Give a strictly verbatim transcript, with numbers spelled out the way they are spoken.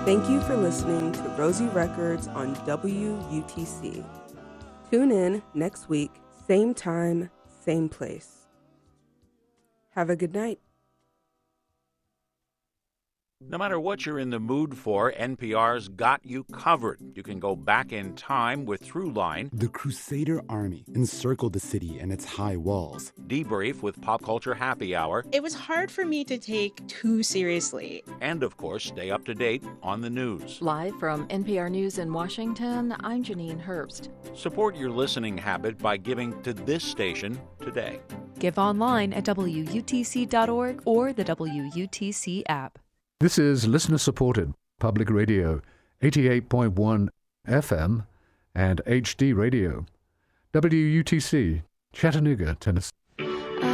Thank you for listening to Rosie Records on W U T C. Tune in next week, same time, same place. Have a good night. No matter what you're in the mood for, N P R's got you covered. You can go back in time with Throughline. The Crusader Army encircled the city and its high walls. Debrief with Pop Culture Happy Hour. It was hard for me to take too seriously. And, of course, stay up to date on the news. Live from N P R News in Washington, I'm Janine Herbst. Support your listening habit by giving to this station today. Give online at W U T C dot org or the W U T C app. This is listener-supported public radio, eighty-eight point one F M and H D radio. W U T C, Chattanooga, Tennessee.